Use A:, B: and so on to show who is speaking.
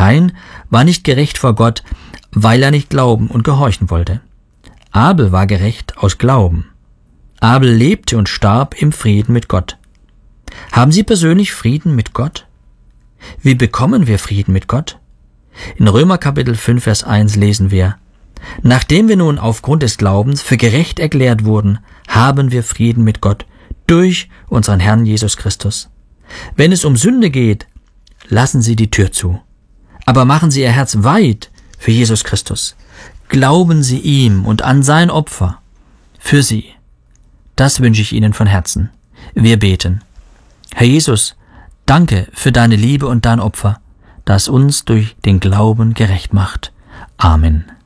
A: Kain war nicht gerecht vor Gott, weil er nicht glauben und gehorchen wollte. Abel war gerecht aus Glauben. Abel lebte und starb im Frieden mit Gott. Haben Sie persönlich Frieden mit Gott? Wie bekommen wir Frieden mit Gott? In Römer Kapitel 5, Vers 1 lesen wir: Nachdem wir nun aufgrund des Glaubens für gerecht erklärt wurden, haben wir Frieden mit Gott durch unseren Herrn Jesus Christus. Wenn es um Sünde geht, lassen Sie die Tür zu. Aber machen Sie Ihr Herz weit für Jesus Christus. Glauben Sie ihm und an sein Opfer für Sie. Das wünsche ich Ihnen von Herzen. Wir beten. Herr Jesus, danke für deine Liebe und dein Opfer, das uns durch den Glauben gerecht macht. Amen.